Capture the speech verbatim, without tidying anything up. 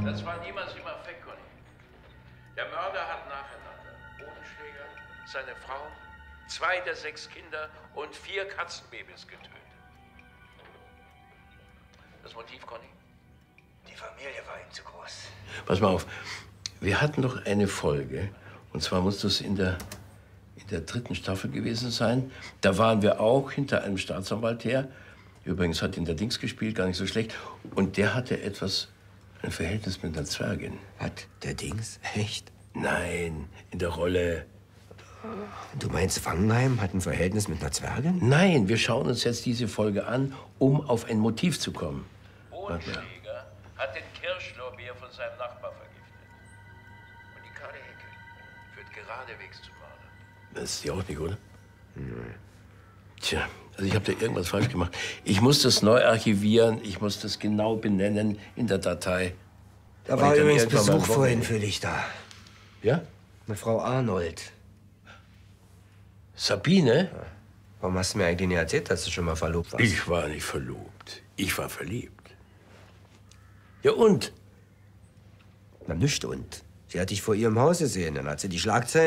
Das war niemals im Affekt, Conny. Der Mörder hat nacheinander Bodenschläger, seine Frau, zwei der sechs Kinder und vier Katzenbabys getötet. Das Motiv, Conny? Die Familie war ihm zu groß. Pass mal auf, wir hatten doch eine Folge, und zwar muss das in der, in der dritten Staffel gewesen sein. Da waren wir auch hinter einem Staatsanwalt her. Übrigens hat ihn der Dings gespielt, gar nicht so schlecht. Und der hatte etwas, ein Verhältnis mit einer Zwergin. Hat der Dings? Echt? Nein, in der Rolle. Du meinst, Wangenheim hat ein Verhältnis mit einer Zwergin? Nein, wir schauen uns jetzt diese Folge an, um auf ein Motiv zu kommen. Bodenschläger hat den Kirschlorbeer von seinem Nachbar vergiftet. Und die kahle Hecke führt geradewegs zum Mörder. Das ist ja auch nicht, oder? Hm. Tja, also ich habe da irgendwas falsch gemacht. Ich muss das neu archivieren, ich muss das genau benennen in der Datei. Da war übrigens Besuch vorhin für dich da. Ja? Mit Frau Arnold. Sabine? Ja. Warum hast du mir eigentlich nicht erzählt, dass du schon mal verlobt warst? Ich war nicht verlobt. Ich war verliebt. Ja, und? Na, nicht und. Sie hat dich vor ihrem Haus gesehen, dann hat sie die Schlagzeilen